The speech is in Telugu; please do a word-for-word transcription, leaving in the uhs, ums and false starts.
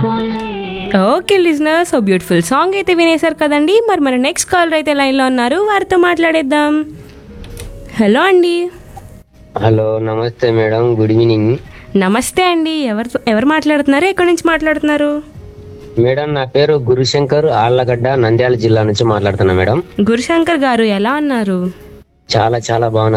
Okay listener, so beautiful song అయితే వినేశారు కదండి. మరి మన నెక్స్ట్ కాలర్ అయితే లైన్లో ఉన్నారు, వారితో మాట్లాడేద్దాం. హలో అండి. హలో, నమస్తే మేడం, గుడ్ ఈవినింగ్. నమస్తే అండి. ఎవరు ఎవరు మాట్లాడుతున్నారు, ఎక్కడి నుంచి మాట్లాడుతున్నారు? మేడం, నా పేరు గురుశంకర్, ఆళ్లగడ్డ, నంద్యాల జిల్లా నుంచి మాట్లాడుతున్నా మేడం. గురుశంకర్ గారు ఎలా ఉన్నారు? చాలా చాలా బాగున్నా